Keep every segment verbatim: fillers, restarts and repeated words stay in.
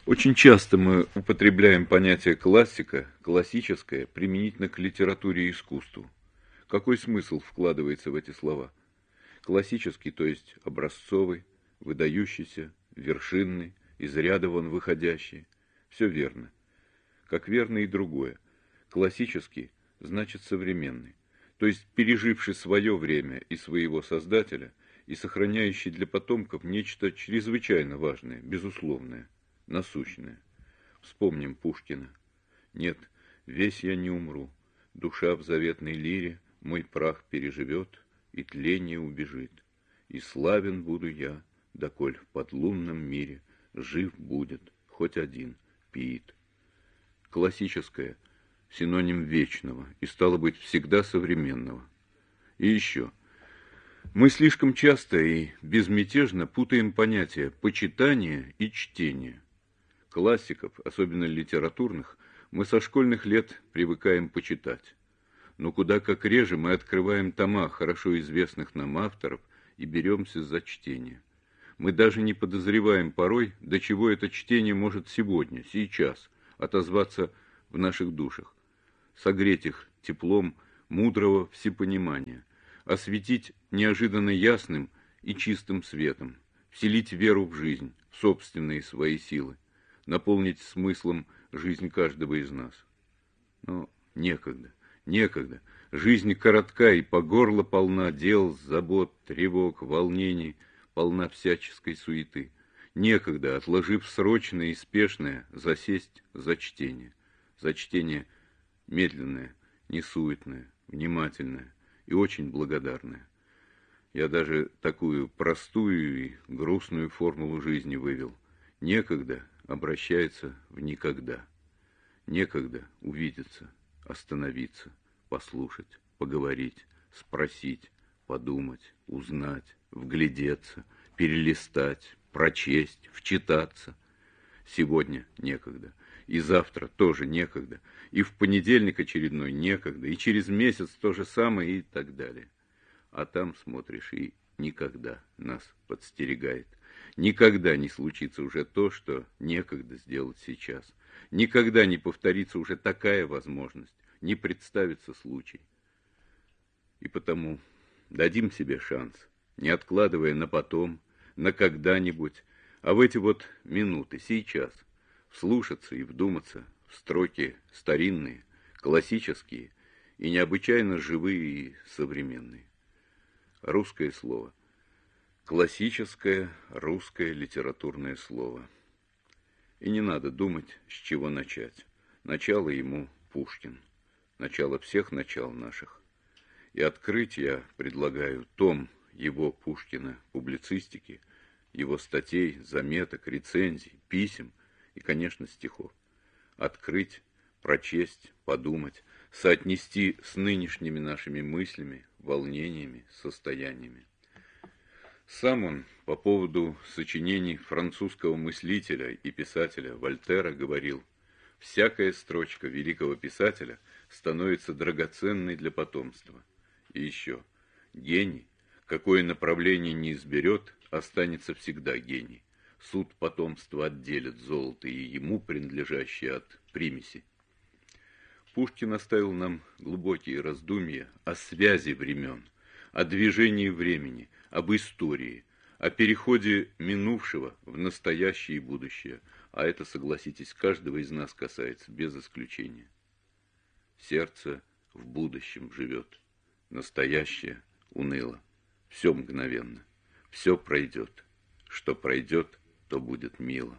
Очень часто мы употребляем понятие классика, классическое, применительно к литературе и искусству. Какой смысл вкладывается в эти слова? Классический, то есть образцовый, выдающийся, вершинный, из ряда вон выходящий. Все верно. Как верно и другое. Классический значит современный, то есть переживший свое время и своего создателя и сохраняющий для потомков нечто чрезвычайно важное, безусловное, насущное. Вспомним Пушкина. Нет, весь я не умру, душа в заветной лире мой прах переживет и тление убежит. И славен буду я, доколь в подлунном мире жив будет хоть один пиит. Классическое – синоним вечного и, стало быть, всегда современного. И еще. Мы слишком часто и безмятежно путаем понятия почитания и чтения. Классиков, особенно литературных, мы со школьных лет привыкаем почитать. Но куда как реже мы открываем тома хорошо известных нам авторов и беремся за чтение. Мы даже не подозреваем порой, до чего это чтение может сегодня, сейчас, отозваться в наших душах, согреть их теплом мудрого всепонимания, осветить неожиданно ясным и чистым светом, вселить веру в жизнь, в собственные свои силы, наполнить смыслом жизнь каждого из нас. Но некогда, некогда. Жизнь коротка и по горло полна дел, забот, тревог, волнений, полна всяческой суеты. Некогда, отложив срочное и спешное, засесть за чтение. За чтение медленное, несуетное, внимательное и очень благодарное. Я даже такую простую и грустную формулу жизни вывел. Некогда обращается в никогда. Некогда увидеться, остановиться, послушать, поговорить, спросить, подумать, узнать, вглядеться, перелистать, прочесть, вчитаться. Сегодня некогда, и завтра тоже некогда, и в понедельник очередной некогда, и через месяц то же самое и так далее. А там, смотришь, и никогда нас подстерегает. Никогда не случится уже то, что некогда сделать сейчас. Никогда не повторится уже такая возможность, не представится случай. И потому дадим себе шанс, не откладывая на потом, на когда-нибудь, а в эти вот минуты, сейчас, вслушаться и вдуматься в строки старинные, классические и необычайно живые и современные. Русское слово. Классическое русское литературное слово. И не надо думать, с чего начать. Начало ему Пушкин. Начало всех начал наших. И открыть я предлагаю том его, Пушкина, публицистики, его статей, заметок, рецензий, писем и, конечно, стихов. Открыть, прочесть, подумать, соотнести с нынешними нашими мыслями, волнениями, состояниями. Сам он по поводу сочинений французского мыслителя и писателя Вольтера говорил: «Всякая строчка великого писателя становится драгоценной для потомства». И еще: «Гений, какое направление не изберет, останется всегда гений. Суд потомства отделит золото и ему принадлежащее от примеси». Пушкин оставил нам глубокие раздумья о связи времен, о движении времени, об истории, о переходе минувшего в настоящее и будущее, а это, согласитесь, каждого из нас касается без исключения. Сердце в будущем живет, настоящее уныло, все мгновенно, все пройдет, что пройдет, то будет мило.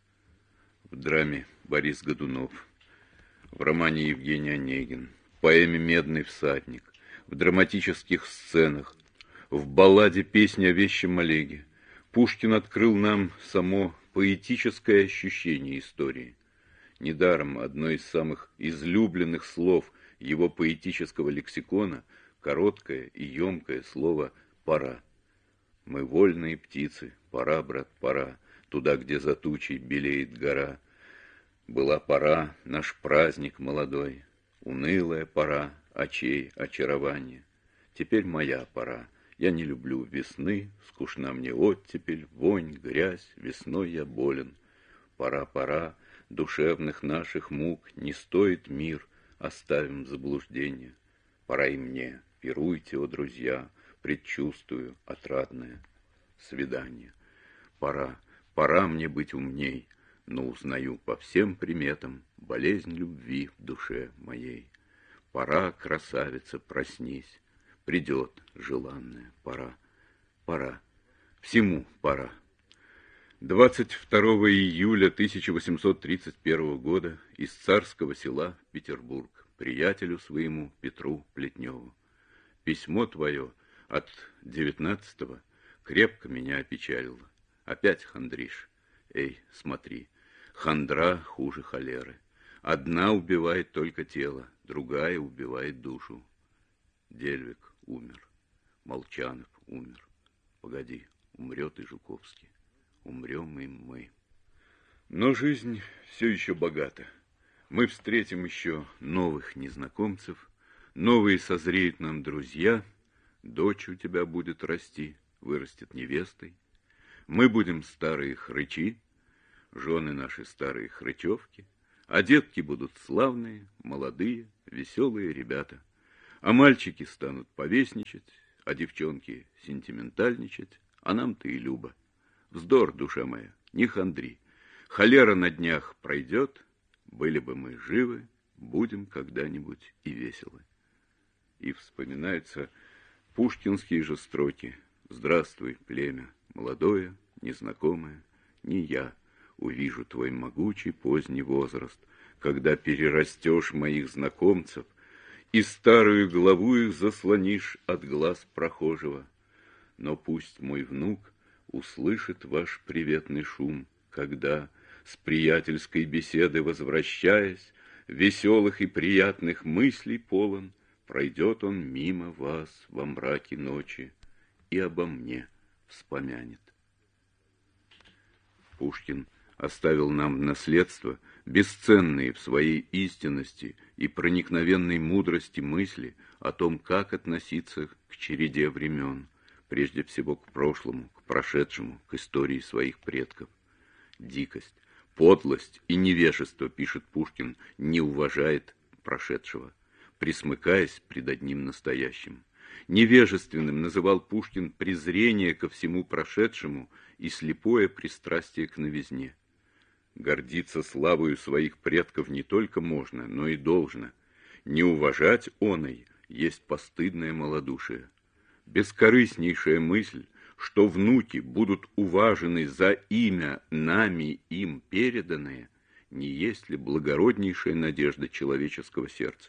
В драме Борис Годунов, в романе Евгений Онегин, в поэме «Медный всадник», в драматических сценах, в балладе «Песня о вещем Олеге» Пушкин открыл нам само поэтическое ощущение истории. Недаром одно из самых излюбленных слов его поэтического лексикона – короткое и емкое слово «пора». Мы вольные птицы, пора, брат, пора, туда, где за тучей белеет гора. Была пора, наш праздник молодой, унылая пора очей очарования. Теперь моя пора. Я не люблю весны, скучна мне оттепель, вонь, грязь, весной я болен. Пора, пора, душевных наших мук не стоит мир, оставим заблуждение. Пора и мне, пируйте, о друзья, предчувствую отрадное свидание. Пора, пора мне быть умней, но узнаю по всем приметам болезнь любви в душе моей. Пора, красавица, проснись, придет желанная пора. Пора, всему пора. двадцать второго июля тысяча восемьсот тридцать первого года из Царского Села в Петербург приятелю своему Петру Плетневу. Письмо твое от девятнадцатого крепко меня опечалило. Опять хандришь. Эй, смотри, хандра хуже холеры. Одна убивает только тело, другая убивает душу. Дельвик умер, Молчанов умер. Погоди, умрет и Жуковский. Умрем и мы. Но жизнь все еще богата. Мы встретим еще новых незнакомцев, новые созреют нам друзья, дочь у тебя будет расти, вырастет невестой. Мы будем старые хрычи, жены наши старые хрычевки, а детки будут славные, молодые, веселые ребята. А мальчики станут повесничать, а девчонки сентиментальничать, а нам-то и любо. Вздор, душа моя, не хандри. Холера на днях пройдет, были бы мы живы, будем когда-нибудь и веселы. И вспоминаются пушкинские же строки. Здравствуй, племя, молодое, незнакомое, не я увижу твой могучий поздний возраст, когда перерастешь моих знакомцев и старую главу их заслонишь от глаз прохожего. Но пусть мой внук услышит ваш приветный шум, когда, с приятельской беседы возвращаясь, веселых и приятных мыслей полон, пройдет он мимо вас во мраке ночи и обо мне вспомянет. Пушкин оставил нам в наследство бесценные в своей истинности и проникновенной мудрости мысли о том, как относиться к череде времен, прежде всего к прошлому, к прошедшему, к истории своих предков. Дикость, подлость и невежество, пишет Пушкин, не уважает прошедшего, присмыкаясь пред одним настоящим. Невежественным называл Пушкин презрение ко всему прошедшему и слепое пристрастие к новизне. Гордиться славою своих предков не только можно, но и должно. Не уважать оной есть постыдное малодушие. Бескорыстнейшая мысль, что внуки будут уважены за имя нами им переданное, не есть ли благороднейшая надежда человеческого сердца?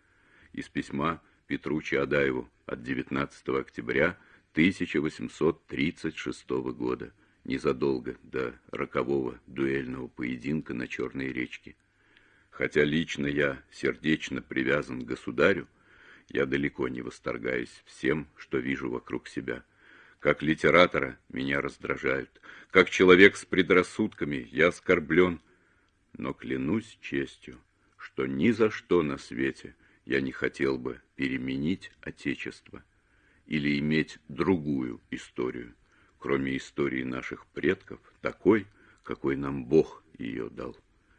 Из письма Петру Чаадаеву от девятнадцатого октября тысяча восемьсот тридцать шестого года, незадолго до рокового дуэльного поединка на Черной речке. Хотя лично я сердечно привязан к государю, я далеко не восторгаюсь всем, что вижу вокруг себя. Как литератора меня раздражают, как человек с предрассудками я оскорблен, но клянусь честью, что ни за что на свете я не хотел бы переменить Отечество или иметь другую историю, кроме истории наших предков, такой, какой нам Бог ее дал.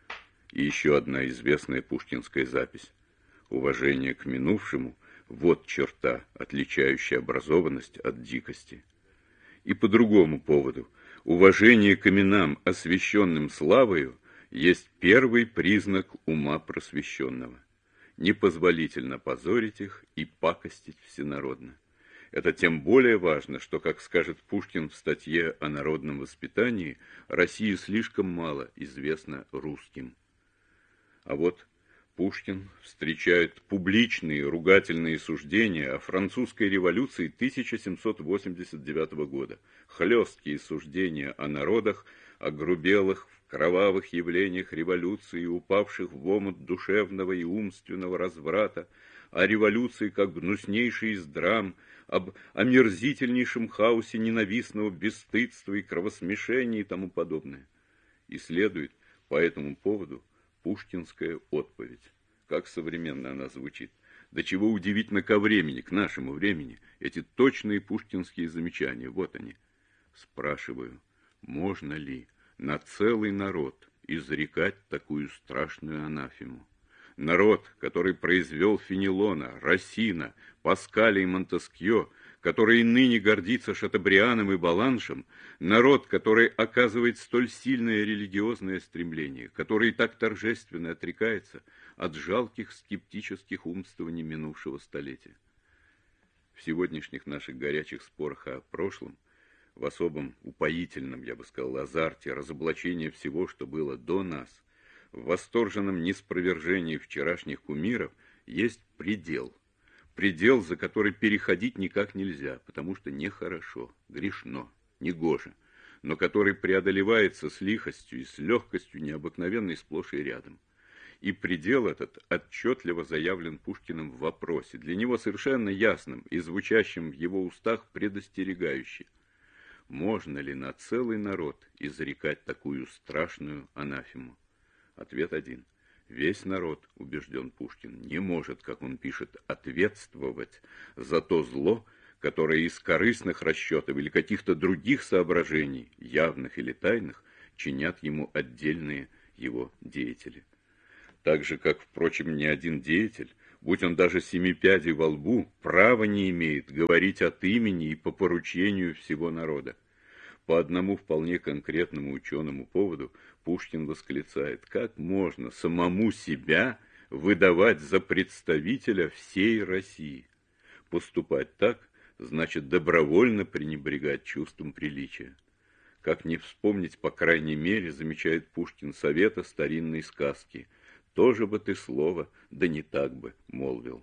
И еще одна известная пушкинская запись. Уважение к минувшему – вот черта, отличающая образованность от дикости. И по другому поводу. Уважение к именам, освященным славою, есть первый признак ума просвещенного. Непозволительно позорить их и пакостить всенародно. Это тем более важно, что, как скажет Пушкин в статье о народном воспитании, России слишком мало известно русским. А вот Пушкин встречает публичные ругательные суждения о французской революции тысяча семьсот восемьдесят девятого года, хлесткие суждения о народах, огрубелых в кровавых явлениях революции, упавших в омут душевного и умственного разврата, о революции как гнуснейшей из драм, об омерзительнейшем хаосе ненавистного бесстыдства и кровосмешения и тому подобное. И следует по этому поводу пушкинская отповедь. Как современно она звучит. До чего удивительно ко времени, к нашему времени, эти точные пушкинские замечания. Вот они. Спрашиваю, можно ли на целый народ изрекать такую страшную анафему. Народ, который произвел Фенелона, Рассина, Паскаля и Монтескье, который ныне гордится Шатобрианом и Баланшем, народ, который оказывает столь сильное религиозное стремление, который так торжественно отрекается от жалких скептических умствований минувшего столетия. В сегодняшних наших горячих спорах о прошлом, в особом упоительном, я бы сказал, азарте разоблачения всего, что было до нас, в восторженном неспровержении вчерашних кумиров есть предел. Предел, за который переходить никак нельзя, потому что нехорошо, грешно, негоже, но который преодолевается с лихостью и с легкостью необыкновенной сплошь и рядом. И предел этот отчетливо заявлен Пушкиным в вопросе, для него совершенно ясным и звучащим в его устах предостерегающе. Можно ли на целый народ изрекать такую страшную анафему? Ответ один. Весь народ, убежден Пушкин, не может, как он пишет, ответствовать за то зло, которое из корыстных расчетов или каких-то других соображений, явных или тайных, чинят ему отдельные его деятели. Так же, как, впрочем, ни один деятель, будь он даже семипядей во лбу, права не имеет говорить от имени и по поручению всего народа. По одному вполне конкретному ученому поводу Пушкин восклицает, как можно самому себя выдавать за представителя всей России. Поступать так значит добровольно пренебрегать чувством приличия. Как не вспомнить, по крайней мере, замечает Пушкин, совета старинной сказки, тоже бы ты слово, да не так бы молвил.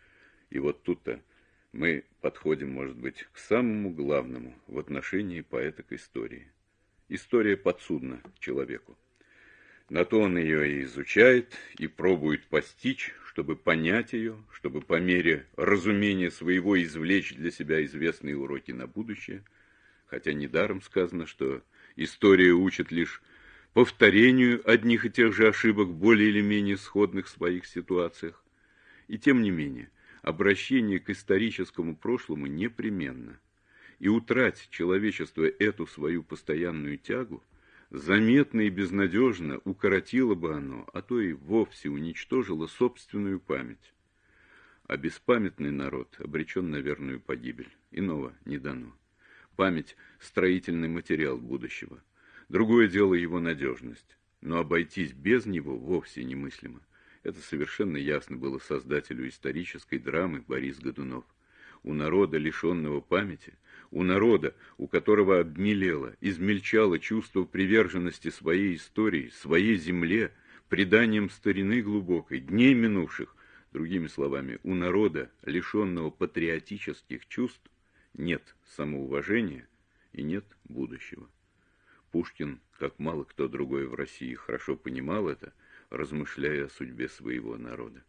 И вот тут-то мы подходим, может быть, к самому главному в отношении поэта к истории. История подсудна человеку. На то он ее и изучает, и пробует постичь, чтобы понять ее, чтобы по мере разумения своего извлечь для себя известные уроки на будущее, хотя недаром сказано, что история учит лишь повторению одних и тех же ошибок в более или менее сходных своих ситуациях. И тем не менее, обращение к историческому прошлому непременно. И утратить человечество эту свою постоянную тягу, заметно и безнадежно укоротило бы оно, а то и вовсе уничтожило собственную память. А беспамятный народ обречен на верную погибель, иного не дано. Память – строительный материал будущего. Другое дело его надежность, но обойтись без него вовсе немыслимо. Это совершенно ясно было создателю исторической драмы Борис Годунов. У народа, лишенного памяти, у народа, у которого обмелело, измельчало чувство приверженности своей истории, своей земле, преданием старины глубокой, дней минувших, другими словами, у народа, лишенного патриотических чувств, нет самоуважения и нет будущего. Пушкин, как мало кто другой в России, хорошо понимал это, размышляя о судьбе своего народа.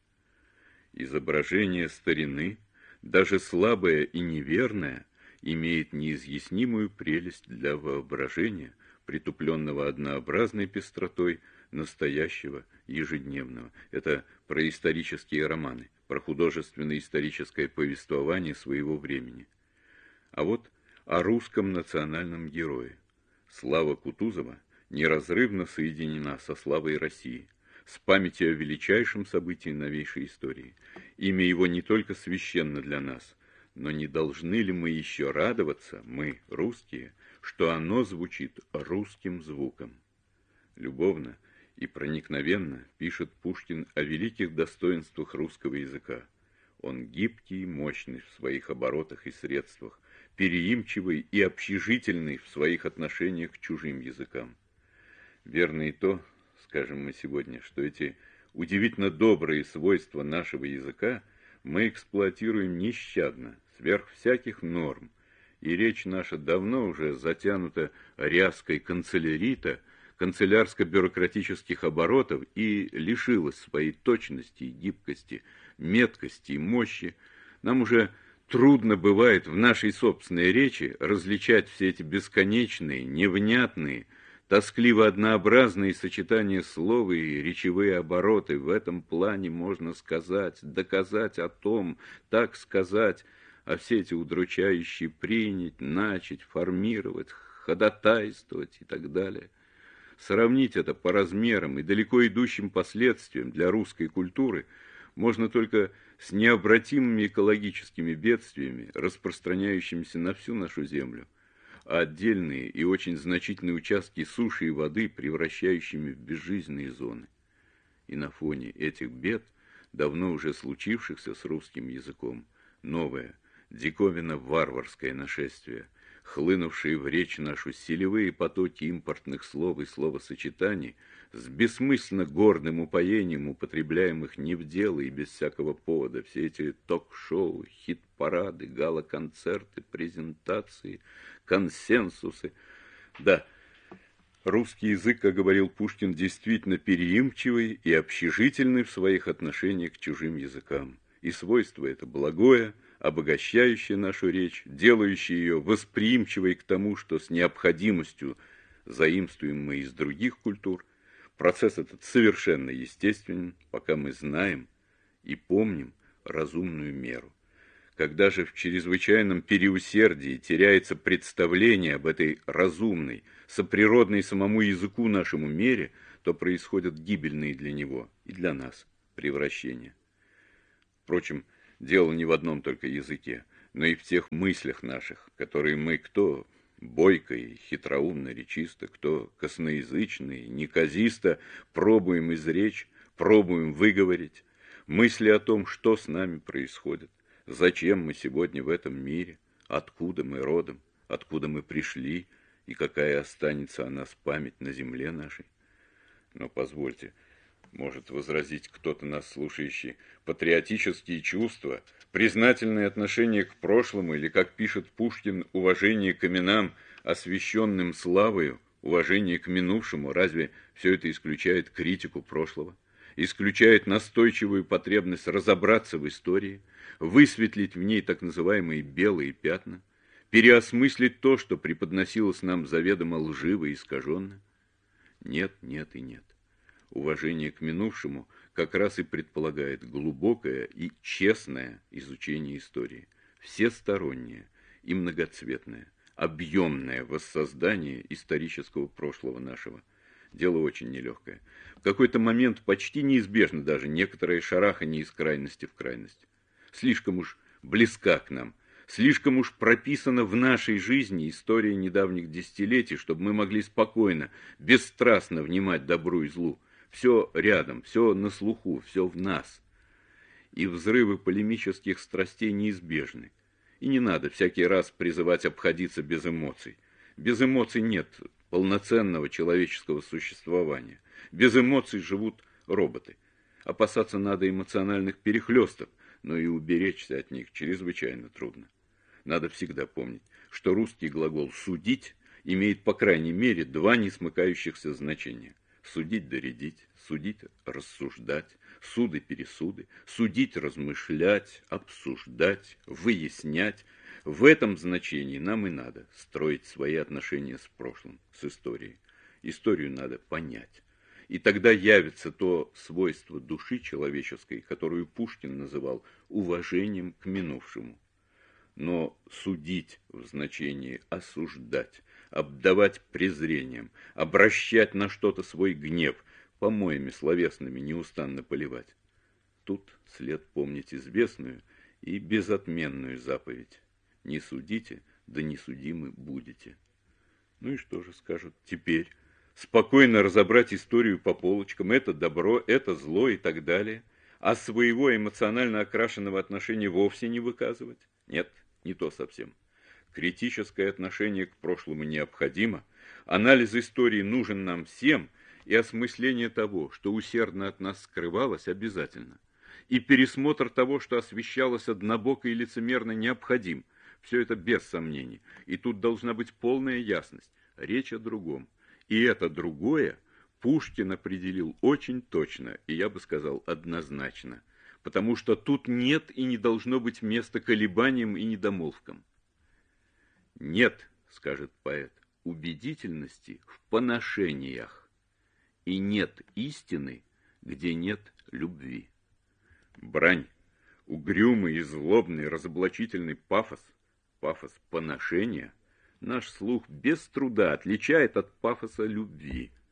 Изображение старины, даже слабое и неверное, имеет неизъяснимую прелесть для воображения, притупленного однообразной пестротой настоящего ежедневного. Это про исторические романы, про художественно-историческое повествование своего времени. А вот о русском национальном герое. Слава Кутузова неразрывно соединена со славой России, с памятью о величайшем событии новейшей истории. Имя его не только священно для нас, но не должны ли мы еще радоваться, мы, русские, что оно звучит русским звуком? Любовно и проникновенно пишет Пушкин о великих достоинствах русского языка. Он гибкий и мощный в своих оборотах и средствах, переимчивый и общежительный в своих отношениях к чужим языкам. Верно и то, скажем мы сегодня, что эти удивительно добрые свойства нашего языка мы эксплуатируем нещадно, сверх всяких норм, и речь наша давно уже затянута ряской канцелярита, канцелярско-бюрократических оборотов и лишилась своей точности и гибкости, меткости и мощи. Нам уже трудно бывает в нашей собственной речи различать все эти бесконечные, невнятные, тоскливо однообразные сочетания слов и речевые обороты. В этом плане можно сказать, доказать о том, так сказать, а все эти удручающие принять, начать, формировать, ходатайствовать и так далее. Сравнить это по размерам и далеко идущим последствиям для русской культуры можно только с необратимыми экологическими бедствиями, распространяющимися на всю нашу землю, а отдельные и очень значительные участки суши и воды, превращающими в безжизненные зоны. И на фоне этих бед, давно уже случившихся с русским языком, новое, диковинно-варварское нашествие, хлынувшие в речь нашу селевые потоки импортных слов и словосочетаний, с бессмысленно гордым упоением употребляемых не в дело и без всякого повода, все эти ток-шоу, хит-парады, гала-концерты, презентации, консенсусы. Да, русский язык, как говорил Пушкин, действительно переимчивый и общежительный в своих отношениях к чужим языкам. И свойство это благое, обогащающее нашу речь, делающее ее восприимчивой к тому, что с необходимостью заимствуем мы из других культур. Процесс этот совершенно естественен, пока мы знаем и помним разумную меру. Когда же в чрезвычайном переусердии теряется представление об этой разумной, соприродной самому языку нашему мере, то происходят гибельные для него и для нас превращения. Впрочем, дело не в одном только языке, но и в тех мыслях наших, которые мы кто бойко и хитроумно речисто, кто косноязычно и неказисто пробуем изречь, пробуем выговорить, мысли о том, что с нами происходит, зачем мы сегодня в этом мире, откуда мы родом, откуда мы пришли и какая останется о нас память на земле нашей. Но позвольте, может возразить кто-то нас слушающий, патриотические чувства, признательное отношение к прошлому или, как пишет Пушкин, уважение к именам, освященным славою, уважение к минувшему, разве все это исключает критику прошлого? Исключает настойчивую потребность разобраться в истории, высветлить в ней так называемые белые пятна, переосмыслить то, что преподносилось нам заведомо лживо и искаженно? Нет, нет и нет. Уважение к минувшему как раз и предполагает глубокое и честное изучение истории, всестороннее и многоцветное, объемное воссоздание исторического прошлого нашего. Дело очень нелегкое. В какой-то момент почти неизбежно даже некоторое шарахание из крайности в крайность. Слишком уж близка к нам, слишком уж прописана в нашей жизни история недавних десятилетий, чтобы мы могли спокойно, бесстрастно внимать добру и злу. Все рядом, все на слуху, все в нас. И взрывы полемических страстей неизбежны. И не надо всякий раз призывать обходиться без эмоций. Без эмоций нет полноценного человеческого существования. Без эмоций живут роботы. Опасаться надо эмоциональных перехлестов, но и уберечься от них чрезвычайно трудно. Надо всегда помнить, что русский глагол «судить» имеет по крайней мере два несмыкающихся значения. Судить, доредить, судить, рассуждать, суды-пересуды, судить, размышлять, обсуждать, выяснять. В этом значении нам и надо строить свои отношения с прошлым, с историей. Историю надо понять. И тогда явится то свойство души человеческой, которую Пушкин называл уважением к минувшему. Но судить в значении осуждать, обдавать презрением, обращать на что-то свой гнев, помоями словесными неустанно поливать. Тут след помнить известную и безотменную заповедь. Не судите, да не судимы будете. Ну и что же скажут теперь? Спокойно разобрать историю по полочкам, это добро, это зло и так далее, а своего эмоционально окрашенного отношения вовсе не выказывать? Нет, не то совсем. Критическое отношение к прошлому необходимо, анализ истории нужен нам всем, и осмысление того, что усердно от нас скрывалось, обязательно. И пересмотр того, что освещалось однобоко и лицемерно, необходим. Все это без сомнений. И тут должна быть полная ясность. Речь о другом. И это другое Пушкин определил очень точно, и я бы сказал однозначно. Потому что тут нет и не должно быть места колебаниям и недомолвкам. Нет, скажет поэт, убедительности в поношениях, и нет истины, где нет любви. Брань, угрюмый и злобный разоблачительный пафос, пафос поношения, наш слух без труда отличает от пафоса любви.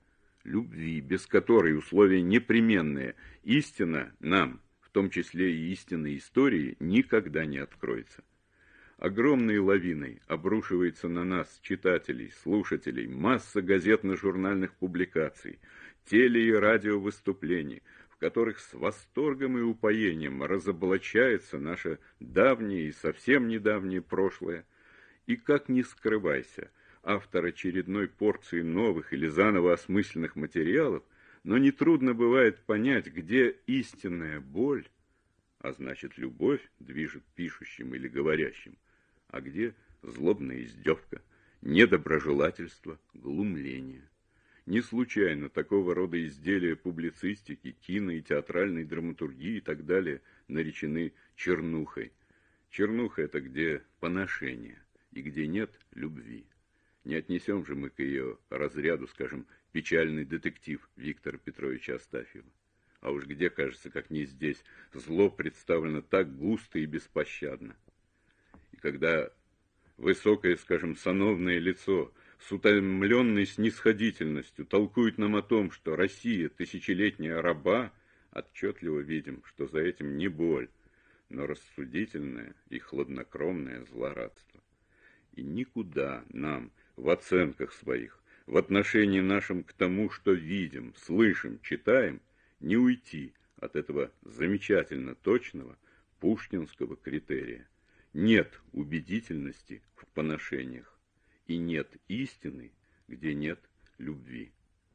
любви, без которой условия непременные. Истина нам, в том числе и истинной истории, никогда не откроется. Огромной лавиной обрушивается на нас, читателей, слушателей, масса газетно-журнальных публикаций, теле- и радиовыступлений, в которых с восторгом и упоением разоблачается наше давнее и совсем недавнее прошлое. И как ни скрывайся, автор очередной порции новых или заново осмысленных материалов, но нетрудно бывает понять, где истинная боль, а значит любовь, движет пишущим или говорящим, а где злобная издевка, недоброжелательство, глумление. Не случайно такого рода изделия публицистики, кино и театральной драматургии и так далее наречены чернухой. Чернуха – это где поношение и где нет любви. Не отнесем же мы к ее разряду, скажем, печальный детектив Виктора Петровича Астафьева. А уж где, кажется, как не здесь, зло представлено так густо и беспощадно. И когда высокое, скажем, сановное лицо с утомленной снисходительностью толкует нам о том, что Россия тысячелетняя раба, отчетливо видим, что за этим не боль, но рассудительное и хладнокровное злорадство. И никуда нам в оценках своих, в отношении нашем к тому, что видим, слышим, читаем, не уйти от этого замечательно точного пушкинского критерия. Нет убедительности в поношениях, и нет истины, где нет любви.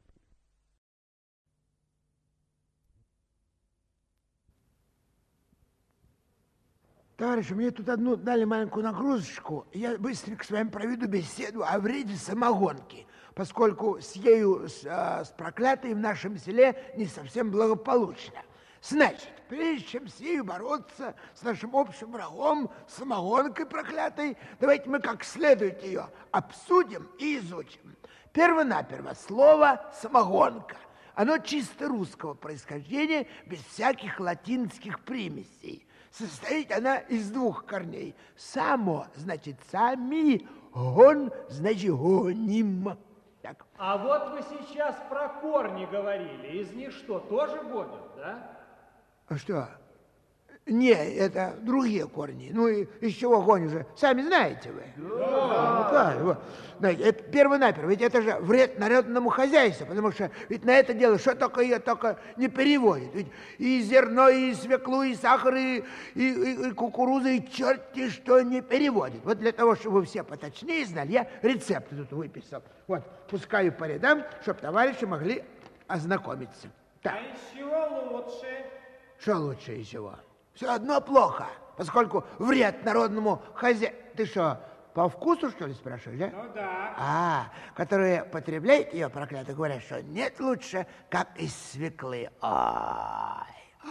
Товарищи, мне тут одну дали маленькую нагрузочку, и я быстренько с вами проведу беседу о вреде самогонки, поскольку с ею, с, с проклятой в нашем селе не совсем благополучно. Значит, прежде чем с ею бороться, с нашим общим врагом, самогонкой проклятой, давайте мы как следует ее обсудим и изучим. Перво-наперво слово «самогонка». Оно чисто русского происхождения, без всяких латинских примесей. Состоит она из двух корней. Само значит сами, гон значит гоним. Так. А вот вы сейчас про корни говорили. Из них что, тоже гонят, да? А что? Не, это другие корни. Ну и из чего гонят же? Сами знаете вы. Да. Ну, как, вот. Знаете, это перво-наперво. Ведь это же вред народному хозяйству, потому что ведь на это дело что только ее только не переводит. Ведь и зерно, и свеклу, и сахар, и, и, и, и кукурузу, и черти что не переводит. Вот для того, чтобы вы все поточнее знали, я рецепты тут выписал. Вот, пускаю по рядам, чтобы товарищи могли ознакомиться. Так. А из чего лучше? Что лучше из чего? Все одно плохо, поскольку вред народному хозяину... Ты что, по вкусу, что ли, спрашиваешь, да? Ну да. А, которые потребляют ее, проклято, говорят, что нет лучше, как из свеклы. Ой,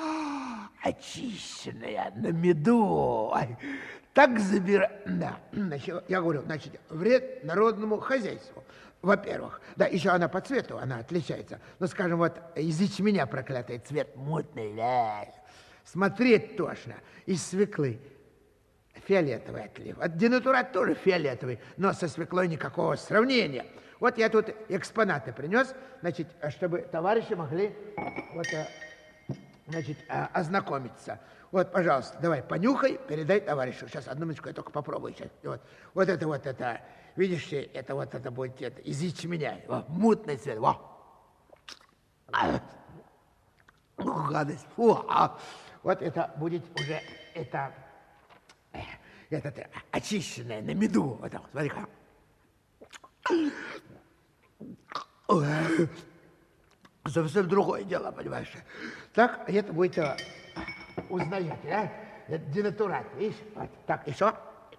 очищенная на меду. Ой, так забирает... Да, значит, я говорю, значит, вред народному хозяйству. Во-первых, да, еще она по цвету, она отличается. Ну, скажем, вот из ячменя проклятый цвет мутный, да. Смотреть тошно. Из свеклы фиолетовый отлив. От денатурат тоже фиолетовый, но со свеклой никакого сравнения. Вот я тут экспонаты принес, значит, чтобы товарищи могли вот, значит, ознакомиться. Вот, пожалуйста, давай, понюхай, передай товарищу. Сейчас, одну минутку, я только попробую сейчас. Вот, вот это вот, это, видишь, это вот, это будет это, из ячменя. Во, мутный цвет, во. Гадость, фу, а. Вот это будет уже, это, это очищенное на меду. Вот так, смотри-ка. Совсем другое дело, понимаешь. Так, это будет, узнаете, да? Это денатурат, видишь? Вот, так, еще.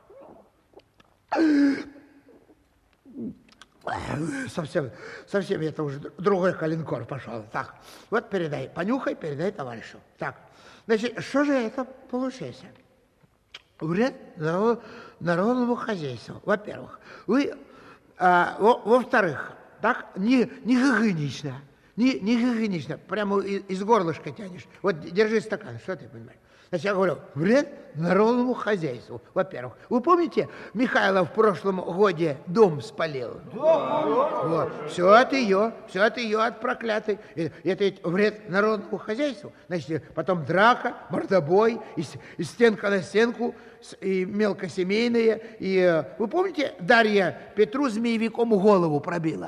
Совсем, совсем это уже другой калинкор пошел. Так, вот передай, понюхай, передай товарищу. Так, значит, что же это получается? Вред народ, народному хозяйству. Во-первых, вы, а, во, во-вторых, так, не, не гигиенично, не, не гигиенично, прямо из, из горлышка тянешь. Вот держи стакан, что ты понимаешь? Значит, я говорю, вред народному хозяйству, во-первых. Вы помните, Михайлов в прошлом годе дом спалил? Да. Вот. Все от ее, все от ее, от проклятой. Это ведь вред народному хозяйству. Значит, потом драка, мордобой, и, и стенка на стенку, и мелкосемейные. И вы помните, Дарья Петру змеевиком голову пробила?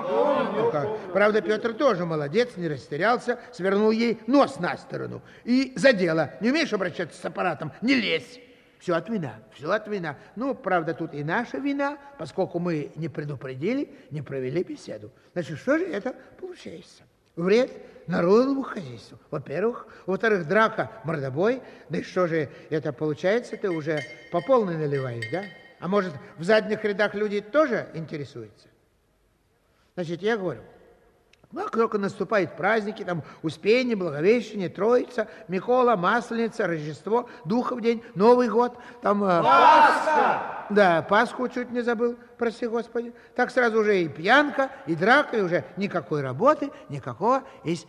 Да. Правда, Петр тоже молодец, не растерялся, свернул ей нос на сторону. И за дело. Не умеешь обращаться с аппаратом? Не лезь. Все от вина, все от вина. Ну, правда, тут и наша вина, поскольку мы не предупредили, не провели беседу. Значит, что же это получается? Вред народному хозяйству, во-первых. Во-вторых, драка, мордобой. Да и что же это получается? Ты уже по полной наливаешь, да? А может, в задних рядах люди тоже интересуются? Значит, я говорю, ну, как только наступают праздники, там, Успение, Благовещение, Троица, Микола, Масленица, Рождество, Духов день, Новый год, там... Пасха! Да, Пасху чуть не забыл, прости Господи. Так сразу уже и пьянка, и драка, и уже никакой работы, никакого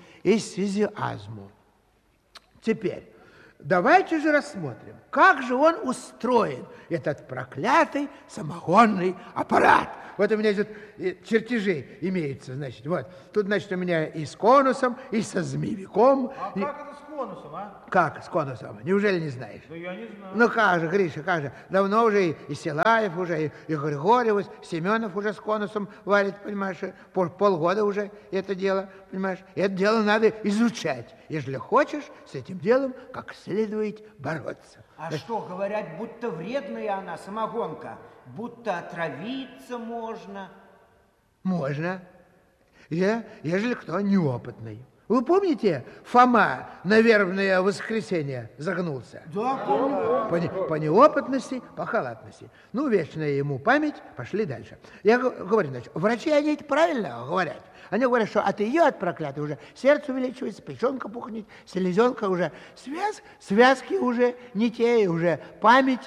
энтузиазма. Теперь, давайте же рассмотрим, как же он устроен, этот проклятый самогонный аппарат. Вот у меня тут чертежи имеются, значит, вот. Тут, значит, у меня и с конусом, и со змеевиком. А и... как это с конусом, а? Как с конусом? Неужели не знаешь? Да я не знаю. Ну как же, Гриша, как же? Давно уже и, и Силаев уже, и, и Григорьев, и Семенов уже с конусом варит, понимаешь? Пол, полгода уже это дело, понимаешь? Это дело надо изучать, если хочешь с этим делом как следует бороться. А Значит, что, говорят, будто вредная она, самогонка, будто отравиться можно? Можно, я, ежели кто неопытный. Вы помните, Фома на вербное воскресенье загнулся? Да, помню. По, не, по неопытности, по халатности. Ну, вечная ему память, пошли дальше. Я говорю, значит, врачи, они это правильно говорят. Они говорят, что от ее, от проклятой, уже сердце увеличивается, печенка пухнет, селезенка уже, связ, связки уже не те, уже память.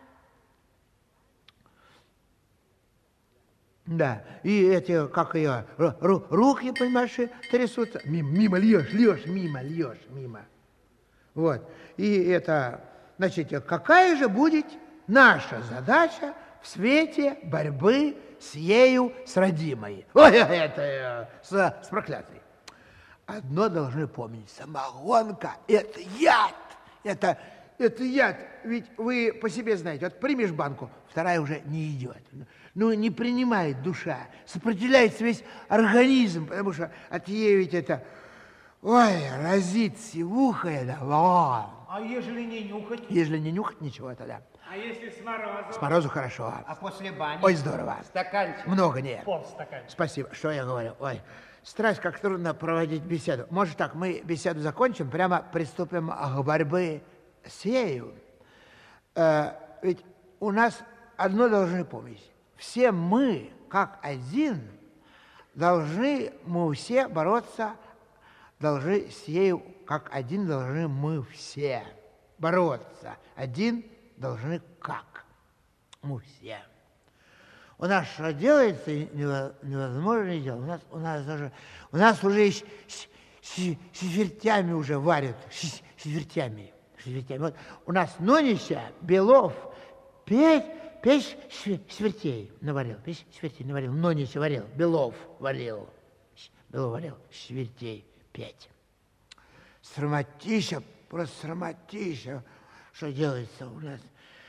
Да, и эти, как ее, ру, руки, понимаешь, трясутся. Мимо, мимо льешь, льешь, мимо, льешь, мимо. Вот, и это, значит, какая же будет наша задача в свете борьбы с ею, с родимой? Ой, это, с, с проклятой. Одно должны помнить, самогонка – это яд, это, это яд. Ведь вы по себе знаете, вот примешь банку, вторая уже не идет. Ну, не принимает душа, сопротивляется весь организм, потому что от ей ведь это, ой, разит сивуха, это, о. А ежели не нюхать? Ежели не нюхать, ничего тогда. А если с морозу? С морозу хорошо. А после бани? Ой, здорово. Стаканчик? Много нет. Полстаканчика. Спасибо. Что я говорю? Ой, страсть, как трудно проводить беседу. Может так, мы беседу закончим, прямо приступим к борьбе с ею. Э, ведь у нас одно должны помнить. Все мы, как один, должны, мы все бороться, должны с ею, как один, должны мы все бороться. Один должны как? Мы все. У нас что делается невозможное дело. У нас, у нас, даже, у нас уже с, с, с вертями уже варят, с, с вертями. С вертями. Вот у нас Нонища, Белов, Петь, Печь свертей наварил, печь свертей наварил, Нонища варил, Белов варил, Белов варил, свертей пять. Срамотища, просто срамотища, что делается у нас.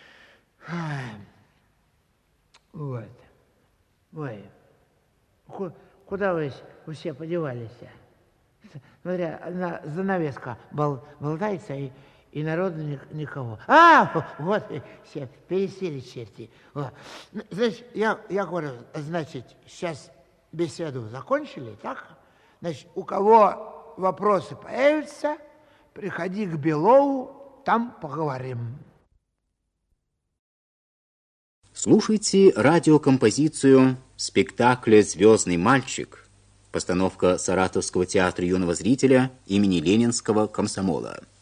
Вот. Ой, куда вы все подевались? Смотря, одна занавеска бол, болтается, и И народу никого. А, вот, все, пересели черти. Вот. Значит, я, я говорю, значит, сейчас беседу закончили, так? Значит, у кого вопросы появятся, приходи к Белову, там поговорим. Слушайте радиокомпозицию спектакля «Звездный мальчик», постановка Саратовского театра юного зрителя имени Ленинского комсомола.